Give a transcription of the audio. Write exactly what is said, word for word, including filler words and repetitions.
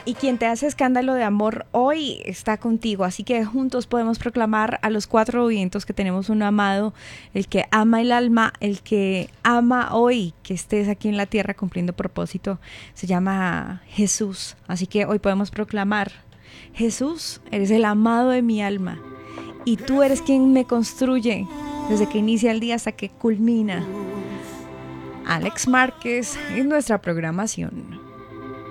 Y quien te hace escándalo de amor hoy está contigo, así que juntos podemos proclamar a los cuatro vientos que tenemos un amado, el que ama el alma, el que ama hoy que estés aquí en la tierra cumpliendo propósito, se llama Jesús. Así que hoy podemos proclamar: Jesús, eres el amado de mi alma y tú eres quien me construye desde que inicia el día hasta que culmina. Alex Márquez en nuestra programación.